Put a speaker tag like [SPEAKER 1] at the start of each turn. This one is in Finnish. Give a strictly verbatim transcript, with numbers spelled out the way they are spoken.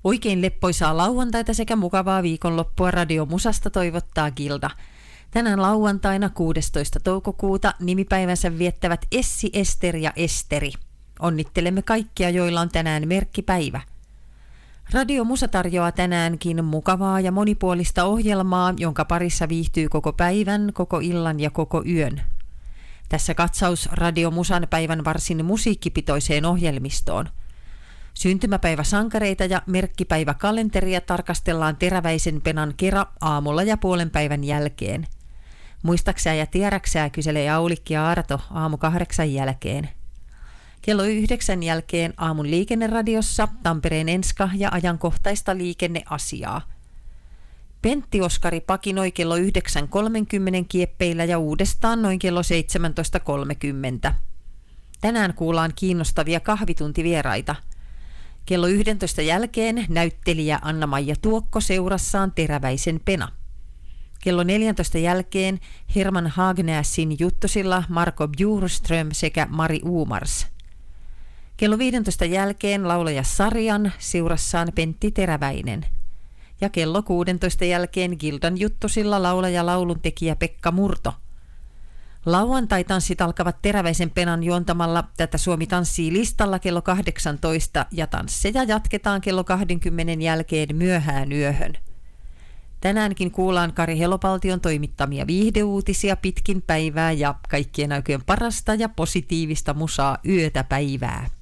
[SPEAKER 1] Oikein leppoisaa lauantaita sekä mukavaa viikonloppua Radio Musasta toivottaa Gilda. Tänään lauantaina kuudestoista toukokuuta nimipäivänsä viettävät Essi, Ester ja Esteri. Onnittelemme kaikkia, joilla on tänään merkkipäivä. Radio Musa tarjoaa tänäänkin mukavaa ja monipuolista ohjelmaa, jonka parissa viihtyy koko päivän, koko illan ja koko yön. Tässä katsaus Radio Musan päivän varsin musiikkipitoiseen ohjelmistoon. Syntymäpäiväsankareita ja merkkipäiväkalenteria tarkastellaan Teräväisen penan kera aamulla ja puolen päivän jälkeen. Muistaksää ja tiedäksää, kyselee Aulikki ja Arto aamu kahdeksan jälkeen. Kello yhdeksän jälkeen aamun liikenneradiossa Tampereen Enska ja ajankohtaista liikenneasiaa. Pentti Oskari pakinoi kello yhdeksän kolmekymmentä kieppeillä ja uudestaan noin kello seitsemäntoista kolmekymmentä. Tänään kuullaan kiinnostavia kahvituntivieraita. Kello yhdentoista jälkeen näyttelijä Anna-Maija Tuokko seurassaan Teräväisen pena. Kello neljäntoista jälkeen Herman Hagnäsin juttusilla Marko Bjurström sekä Mari Uumars. Kello viidentoista jälkeen laulaja Sarjan seurassaan Pentti Teräväinen. Ja kello kuudentoista jälkeen Gildan juttusilla laulaja lauluntekijä Pekka Murto. Lauantai-tanssit alkavat Teräväisen penan juontamalla Tätä Suomi tanssii listalla kello kahdeksantoista ja tansseja jatketaan kello kaksikymmentä jälkeen myöhään yöhön. Tänäänkin kuullaan Kari Helopaltion toimittamia viihdeuutisia pitkin päivää ja kaikkien aikojen parasta ja positiivista musaa yötä päivää.